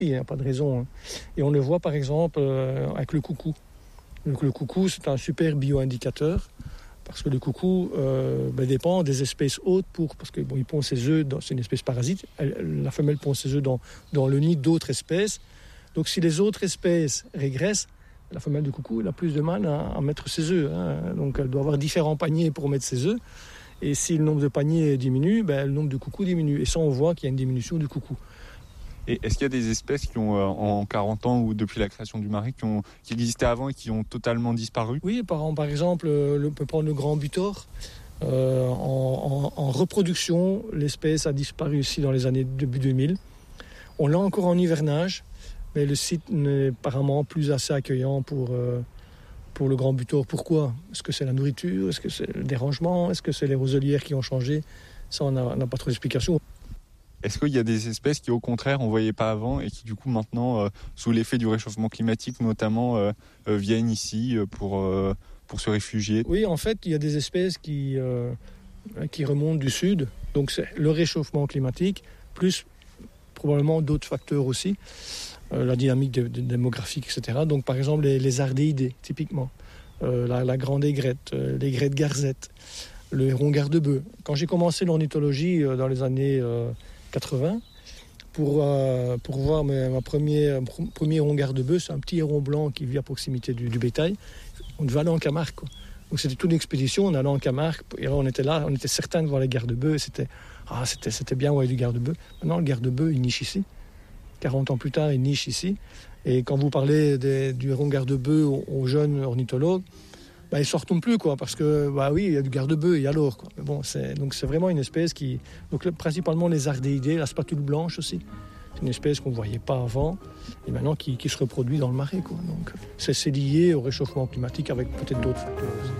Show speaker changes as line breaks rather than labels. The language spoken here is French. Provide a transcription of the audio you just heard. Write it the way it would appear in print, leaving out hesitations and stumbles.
Il n'y a pas de raison. Hein. Et on le voit par exemple avec le coucou. Donc, le coucou, c'est un super bio-indicateur parce que le coucou dépend des espèces hôtes parce que il pond ses œufs, c'est une espèce parasite. La femelle pond ses œufs dans le nid d'autres espèces. Donc si les autres espèces régressent, la femelle du coucou elle a plus de mal à mettre ses œufs. Hein. Donc elle doit avoir différents paniers pour mettre ses œufs. Et si le nombre de paniers diminue, le nombre de coucous diminue. Et ça, on voit qu'il y a une diminution du coucou.
Et est-ce qu'il y a des espèces qui ont, en 40 ans ou depuis la création du marais, qui existaient avant et qui ont totalement disparu ?
Oui, par exemple, on peut prendre le grand butor. En reproduction, l'espèce a disparu ici dans les années début 2000. On l'a encore en hivernage, mais le site n'est apparemment plus assez accueillant pour le grand butor. Pourquoi ? Est-ce que c'est la nourriture ? Est-ce que c'est le dérangement ? Est-ce que c'est les roselières qui ont changé ? Ça, on n'a pas trop d'explications.
Est-ce qu'il y a des espèces qui, au contraire, on ne voyait pas avant et qui, du coup, maintenant, sous l'effet du réchauffement climatique, notamment, viennent ici pour se réfugier ?
Oui, en fait, il y a des espèces qui remontent du sud. Donc, c'est le réchauffement climatique, plus probablement d'autres facteurs aussi, la dynamique démographique, etc. Donc, par exemple, les ardéidés, typiquement, la grande aigrette, l'aigrette garzette, le héron garde-bœuf. Quand j'ai commencé l'ornithologie dans les années 80, pour voir ma premier héron garde-bœuf, c'est un petit héron blanc qui vit à proximité du bétail. On devait aller en Camargue, quoi. Donc c'était toute une expédition, on allait en Camargue, et on était là, on était certains de voir les garde-bœufs, c'était bien ouais, du garde-bœuf. Maintenant le garde-bœuf, il niche ici. 40 ans plus tard, il niche ici. Et quand vous parlez du héron garde-bœuf aux jeunes ornithologues, ils ne sortent plus, quoi, parce que, oui, il y a du garde-bœuf, et alors, quoi. Mais bon, c'est vraiment une espèce qui... Donc, principalement les ardéidés, la spatule blanche aussi. C'est une espèce qu'on ne voyait pas avant, et maintenant qui se reproduit dans le marais, quoi. Donc, c'est lié au réchauffement climatique avec peut-être d'autres facteurs aussi.